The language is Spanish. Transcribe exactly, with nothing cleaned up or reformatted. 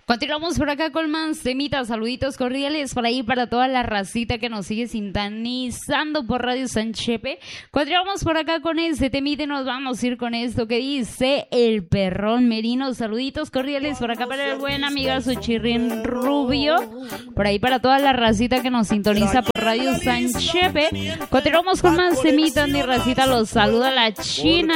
Continuamos por acá con más temitas, saluditos cordiales por ahí para toda la racita que nos sigue sintonizando por Radio San Chepe. Continuamos por acá con este temita y nos vamos a ir con esto que dice El Perrón Merino. Saluditos cordiales por acá para el buen amigazo Chirrín Rubio, por ahí para toda la racita que nos sintoniza por Radio San Chepe. Continuamos con más temitas, mi racita, los saluda la China.